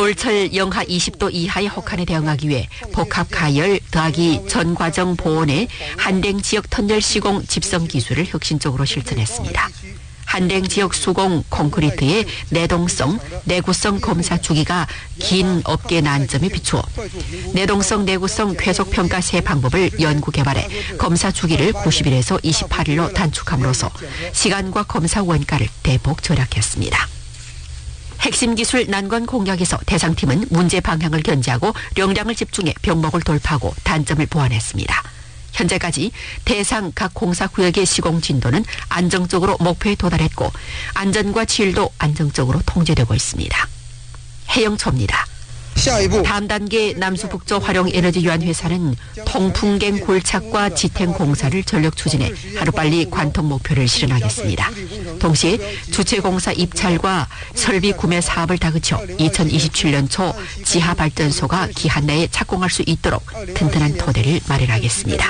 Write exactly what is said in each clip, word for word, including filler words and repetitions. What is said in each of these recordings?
겨울철 영하 이십 도 이하의 혹한에 대응하기 위해 복합 가열 더하기 전 과정 보온의 한랭 지역 터널 시공 집성 기술을 혁신적으로 실천했습니다. 한랭 지역 수공 콘크리트의 내동성, 내구성 검사 주기가 긴 업계 난점에 비추어 내동성, 내구성 쾌속 평가 세 방법을 연구 개발해 검사 주기를 구십 일에서 이십팔 일로 단축함으로써 시간과 검사 원가를 대폭 절약했습니다. 핵심 기술 난관 공략에서 대상팀은 문제 방향을 견지하고 역량을 집중해 병목을 돌파하고 단점을 보완했습니다. 현재까지 대상 각 공사구역의 시공 진도는 안정적으로 목표에 도달했고 안전과 질도 안정적으로 통제되고 있습니다. 해영초입니다. 다음 단계 남수북조 활용에너지유한회사는 통풍갱 골착과 지탱 공사를 전력 추진해 하루빨리 관통 목표를 실현하겠습니다. 동시에 주체공사 입찰과 설비 구매 사업을 다그쳐 이천이십칠 년 초 지하발전소가 기한 내에 착공할 수 있도록 튼튼한 토대를 마련하겠습니다.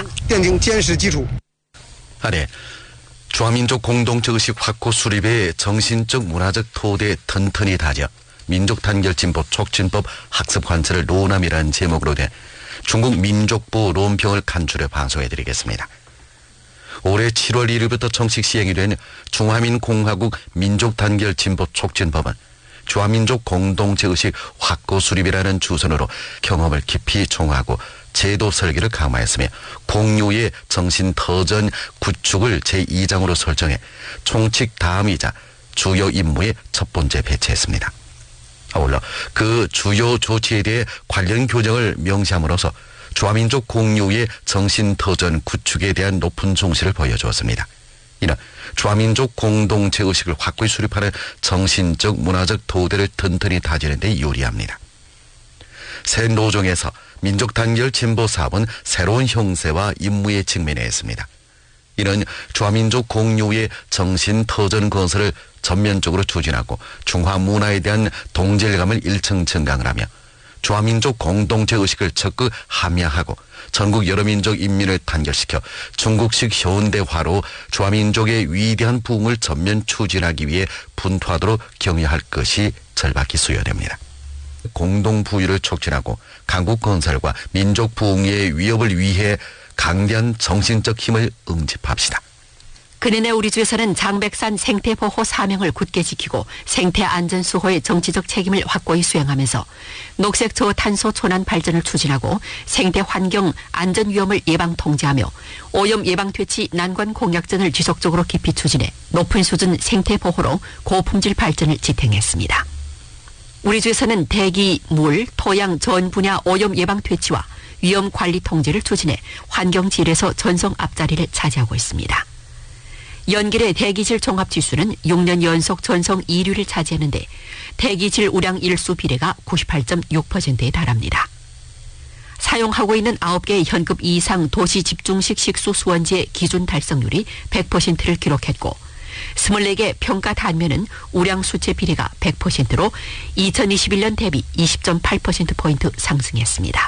아래 중화민족 공동체 의식 확고 수립에 정신적 문화적 토대 튼튼히 다져 민족단결진보 촉진법 학습 관찰을 논함이라는 제목으로 된 중국 민족부 논평을 간추려 방송해드리겠습니다. 올해 칠월 일일부터 정식 시행이 된 중화민공화국 민족단결진보 촉진법은 중화민족 공동체 의식 확고 수립이라는 주선으로 경험을 깊이 총화하고 제도 설계를 강화했으며 공유의 정신터전 구축을 제이 장으로 설정해 총칙 다음이자 주요 임무의 첫 번째 배치했습니다. 아울러 그 주요 조치에 대해 관련 교정을 명시함으로써 중화민족 공유의 정신터전 구축에 대한 높은重视를 보여주었습니다. 이는 중화민족 공동체 의식을 확고히 수립하는 정신적 문화적 토대를 튼튼히 다지는 데 유리합니다. 새 노정에서 민족단결 진보 사업은 새로운 형세와 임무에 직면했습니다. 이는 중화민족 공유의 정신터전 건설을 전면적으로 추진하고 중화 문화에 대한 동질감을 일층 증강을 하며 중화민족 공동체 의식을 적극 함양하고 전국 여러 민족 인민을 단결시켜 중국식 현대화로 중화민족의 위대한 부흥을 전면 추진하기 위해 분투하도록 격려할 것이 절박히 수요됩니다. 공동 부유를 촉진하고 강국 건설과 민족 부흥의 위협을 위해 강대한 정신적 힘을 응집합시다. 그년에 우리 주에서는 장백산 생태보호 사명을 굳게 지키고 생태안전수호의 정치적 책임을 확고히 수행하면서 녹색 저탄소 촌환 발전을 추진하고 생태환경 안전위험을 예방 통제하며 오염 예방 퇴치 난관 공약전을 지속적으로 깊이 추진해 높은 수준 생태보호로 고품질 발전을 지탱했습니다. 우리 주에서는 대기, 물, 토양 전 분야 오염 예방 퇴치와 위험 관리 통제를 추진해 환경질에서 전성 앞자리를 차지하고 있습니다. 연길의 대기질 종합지수는 육 년 연속 전성 이 위를 차지하는데 대기질 우량 일수 비례가 구십팔 점 육 퍼센트에 달합니다. 사용하고 있는 아홉 개의 현급 이상 도시 집중식 식수 수원지의 기준 달성률이 백 퍼센트를 기록했고 이십사 개 평가 단면은 우량 수치 비례가 백 퍼센트로 이천이십일 년 대비 이십 점 팔 퍼센트포인트 상승했습니다.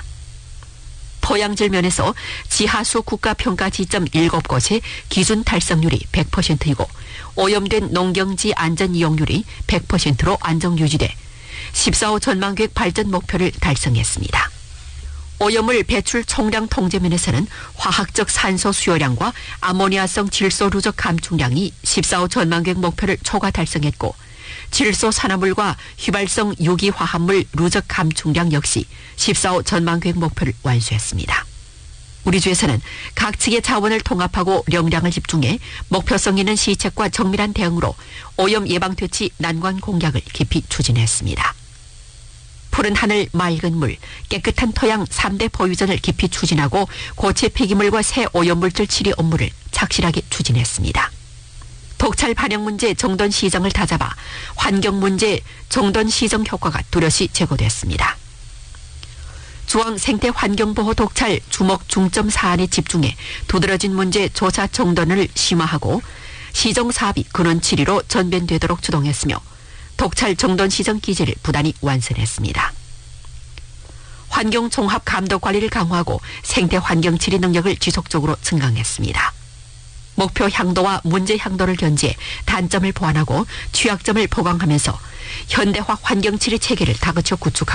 토양질 면에서 지하수 국가평가 지점 일곱 곳의 기준 달성률이 백 퍼센트이고 오염된 농경지 안전 이용률이 백 퍼센트로 안정 유지돼 십사 호 전망계획 발전 목표를 달성했습니다. 오염물 배출 총량 통제 면에서는 화학적 산소 수요량과 아모니아성 질소 누적 감축량이 십사 호 전망계획 목표를 초과 달성했고 질소 산화물과 휘발성 유기화합물 누적 감축량 역시 십사 호 전망계획 목표를 완수했습니다. 우리 주에서는 각 측의 자원을 통합하고 역량을 집중해 목표성 있는 시책과 정밀한 대응으로 오염 예방 퇴치 난관 공약을 깊이 추진했습니다. 푸른 하늘, 맑은 물, 깨끗한 토양 삼 대 보유전을 깊이 추진하고 고체 폐기물과 새 오염물질 치료 업무를 착실하게 추진했습니다. 독찰 반영 문제 정돈 시정을 다잡아 환경 문제 정돈 시정 효과가 뚜렷이 제고됐습니다. 중앙 생태 환경보호 독찰 주목 중점 사안에 집중해 두드러진 문제 조사 정돈을 심화하고 시정 사업이 근원 칠 위로 전변되도록 주동했으며 독찰 정돈 시정 기제를 부단히 완성했습니다. 환경 종합 감독 관리를 강화하고 생태 환경 질의 능력을 지속적으로 증강했습니다. 목표 향도와 문제 향도를 견지해 단점을 보완하고 취약점을 보강하면서 현대화 환경 질의 체계를 다그쳐 구축하고